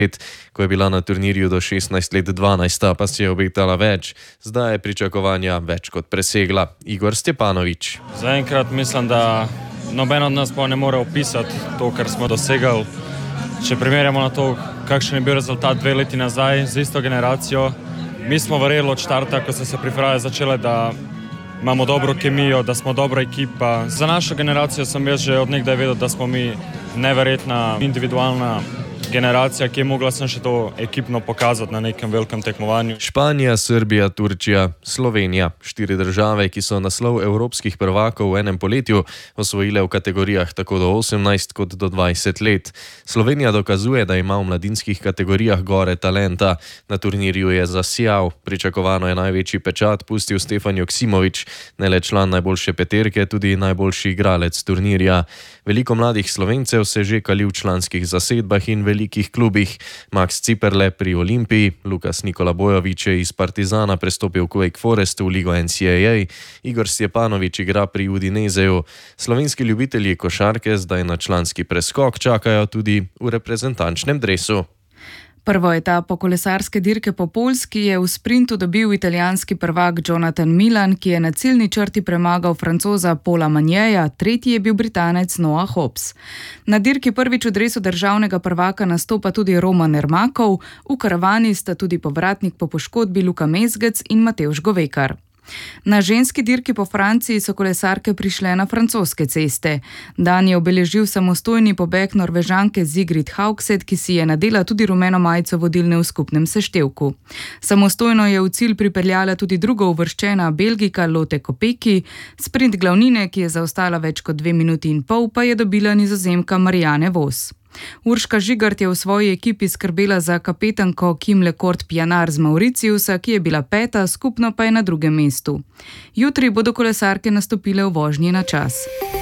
ko je bila na turnirju do 16 let 12, pa si je obetala več. Zdaj je pričakovanja več kot presegla. Igor Stjepanović. Zaenkrat mislim, da noben od nas pa ne more opisati to, kar smo dosegali. Če primerjamo na to, kakšen je bil rezultat 2 leti nazaj z isto generacijo, mi smo verjeli od štarta, ko so se priprave začele, da imamo dobro kemijo, da smo dobra ekipa. Za našo generacijo sem jaz že od nekdaj vedel, da smo mi neverjetna individualna generacija, ki je mogla sem še to ekipno pokazati na nekem velikem tekmovanju. Španija, Srbija, Turčija, Slovenija. 4 države, ki so naslov evropskih prvakov v enem poletju osvojile v kategorijah tako do 18 kot do 20 let. Slovenija dokazuje, da ima v mladinskih kategorijah gore talenta. Na turnirju je zasijal. Pričakovano je največji pečat pustil Stefan Joksimović, ne le član najboljše peterke, tudi najboljši igralec turnirja. Veliko mladih Slovencev se že kali v članskih zasedbah in velikih klubih. Max Ciperle pri Olimpiji, Lukas Nikola Bojović je iz Partizana prestopil k Wake Forestu v ligo NCAA, Igor Stjepanović igra pri Udineseju. Slovenski ljubitelji košarke zdaj na članski preskok čakajo tudi v reprezentančnem dresu. Prvo etapo kolesarske dirke po Poljski je v sprintu dobil italijanski prvak Jonathan Milan, ki je na ciljni črti premagal Francoza Paula Magneja, tretji je bil Britanec Noah Hobbs. Na dirki prvič v dresu državnega prvaka nastopa tudi Roman Ermakov, v karavani sta tudi povratnik po poškodbi Luka Mezgec in Matevž Govekar. Na ženski dirki po Franciji so kolesarke prišle na francoske ceste. Dan je obeležil samostojni pobeg Norvežanke Sigrid Haugset, ki si je nadela tudi rumeno majico vodilne v skupnem seštevku. Samostojno je v cilj pripeljala tudi drugo uvrščena Belgika Lotte Kopecky, sprint glavnine, ki je zaostala več kot 2 minuti in pol, pa je dobila Nizozemka Marianne Vos. Urška Žigart je v svoji ekipi skrbela za kapetanko Kim Lecourt-Pianar z Mauritiusa, ki je bila 5., skupno pa je na 2. mestu. Jutri bodo kolesarke nastopile v vožnji na čas.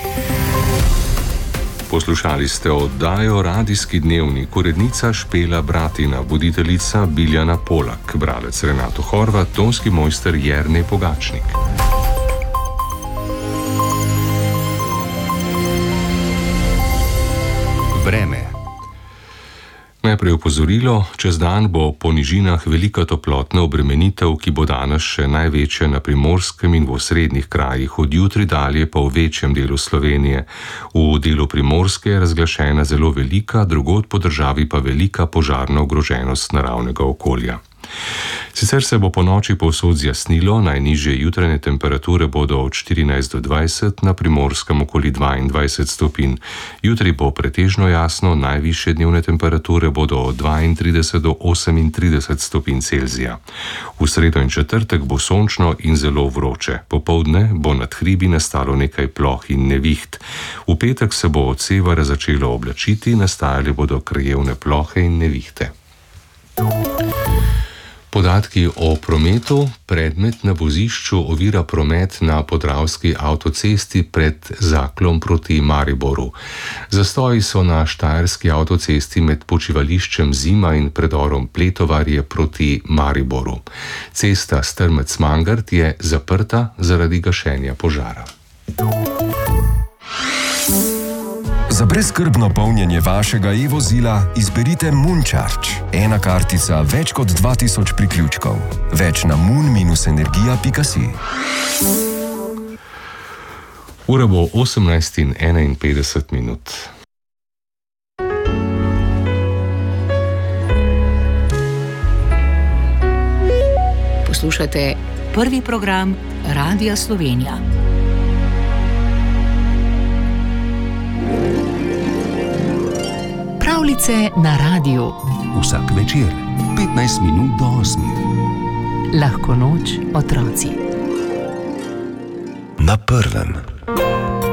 Poslušali ste oddajo Radijski dnevnik, urednica Špela Bratina, voditeljica Biljana Polak, bralec Renato Horvat, tonski mojster Jernej Pogačnik. Vreme. Najprej opozorilo, čez dan bo po nižinah velika toplotna obremenitev, ki bo danes še največja na Primorskem in v osrednjih krajih, od jutri dalje pa v večjem delu Slovenije. V delu Primorske je razglašena zelo velika, drugod po državi pa velika požarna ogroženost naravnega okolja. Sicer se bo po noči povsod zjasnilo, najnižje jutranje temperature bodo od 14 do 20, na Primorskem okoli 22 stopinj. Jutri bo pretežno jasno, najvišje dnevne temperature bodo od 32 do 38 stopinj Celzija. V sredo in četrtek bo sončno in zelo vroče. Popoldne bo nad hribi nastalo nekaj ploh in neviht. V petek se bo od severa začelo oblačiti, nastajale bodo krajevne plohe in nevihte. Podatki o prometu. Predmet na vozišču ovira promet na Podravski avtocesti pred Zaklom proti Mariboru. Zastoji so na Štajerski avtocesti med počivališčem Zima in predorom Pletovarje proti Mariboru. Cesta Strmec-Mangart je zaprta zaradi gašenja požara. Za brezskrbno polnjenje vašega e-vozila izberite Moon-Charge. Ena kartica, več kot 2000 priključkov. Več na moon-energija.si. Ura bo 18:51. Poslušate prvi program Radia Slovenija. Pravljice na radiju. Vsak večer, 15 minut do 8. Lahko noč, otroci. Na prvem.